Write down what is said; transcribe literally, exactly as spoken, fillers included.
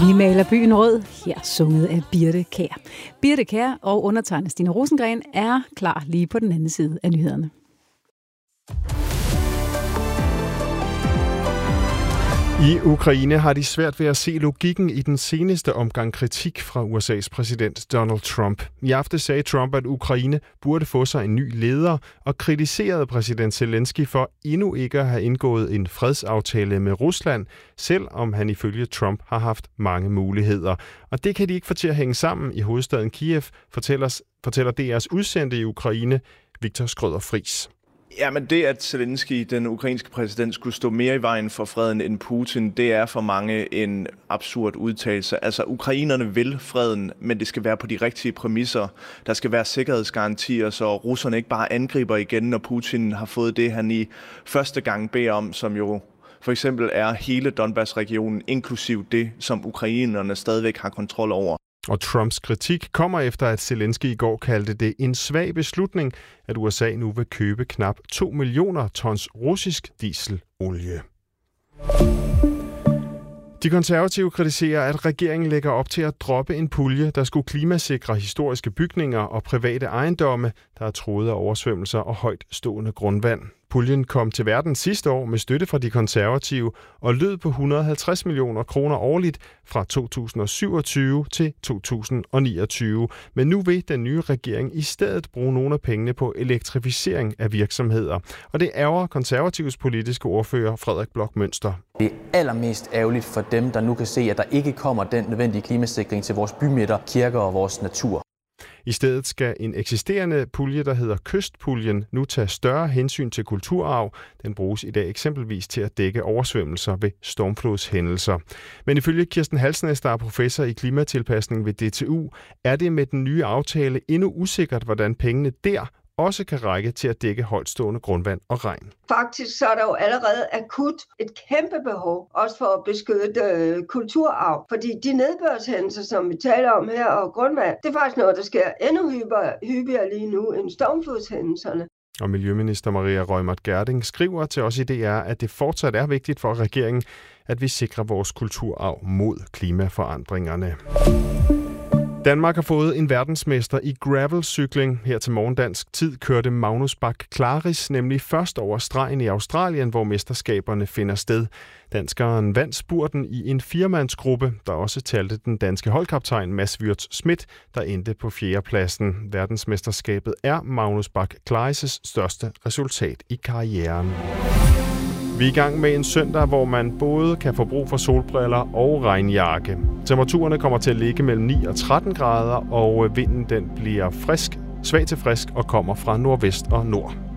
Vi maler byen rød, her sunget af Birthe Kjær. Birthe Kjær og undertegnet Stine Rosengren er klar lige på den anden side af nyhederne. I Ukraine har de svært ved at se logikken i den seneste omgang kritik fra U S A's præsident Donald Trump. I aften sagde Trump, at Ukraine burde få sig en ny leder, og kritiserede præsident Zelensky for endnu ikke at have indgået en fredsaftale med Rusland, selvom han ifølge Trump har haft mange muligheder. Og det kan de ikke få til at hænge sammen i hovedstaden Kiev, fortæller, fortæller D R's udsendte i Ukraine, Viktor Skrøder Friis. Ja, men det, at Zelensky, den ukrainske præsident, skulle stå mere i vejen for freden end Putin, det er for mange en absurd udtalelse. Altså, ukrainerne vil freden, men det skal være på de rigtige præmisser. Der skal være sikkerhedsgarantier, så russerne ikke bare angriber igen, når Putin har fået det, han i første gang beder om, som jo for eksempel er hele Donbass-regionen, inklusiv det, som ukrainerne stadigvæk har kontrol over. Og Trumps kritik kommer efter, at Zelensky i går kaldte det en svag beslutning, at U S A nu vil købe knap to millioner tons russisk dieselolie. De konservative kritiserer, at regeringen lægger op til at droppe en pulje, der skulle klimasikre historiske bygninger og private ejendomme, der er truet af oversvømmelser og højt stående grundvand. Puljen kom til verden sidste år med støtte fra de konservative og lød på et hundrede og halvtreds millioner kroner årligt fra to tusind og syvogtyve til to tusind og niogtyve. Men nu vil den nye regering i stedet bruge nogle af pengene på elektrificering af virksomheder. Og det ærger konservativs politiske ordfører Frederik Bloch Münster. Det er allermest ærgerligt for dem, der nu kan se, at der ikke kommer den nødvendige klimasikring til vores bymidter, kirker og vores natur. I stedet skal en eksisterende pulje, der hedder Kystpuljen, nu tage større hensyn til kulturarv. Den bruges i dag eksempelvis til at dække oversvømmelser ved stormflodshændelser. Men ifølge Kirsten Halsnæs, der er professor i klimatilpasning ved D T U, er det med den nye aftale endnu usikkert, hvordan pengene der også kan række til at dække højtstående grundvand og regn. Faktisk så er der jo allerede akut et kæmpe behov, også for at beskytte øh, kulturarv. Fordi de nedbørshændelser, som vi taler om her, og grundvand, det er faktisk noget, der sker endnu hyppigere, hyppigere lige nu end stormflodshændelserne. Og Miljøminister Maria Reumert Gjerding skriver til os i D R, at det fortsat er vigtigt for regeringen, at vi sikrer vores kulturarv mod klimaforandringerne. Danmark har fået en verdensmester i gravelcykling. Her til morgendansk tid kørte Magnus Bach Claris nemlig først over stregen i Australien, hvor mesterskaberne finder sted. Danskeren vandt spurten i en firemandsgruppe, der også talte den danske holdkaptajn Mads Wirtz Schmidt, der endte på fjerdepladsen. Verdensmesterskabet er Magnus Bach Claris' største resultat i karrieren. Vi er i gang med en søndag, hvor man både kan få brug for solbriller og regnjakke. Temperaturerne kommer til at ligge mellem ni og tretten grader, og vinden den bliver frisk, svag til frisk og kommer fra nordvest og nord.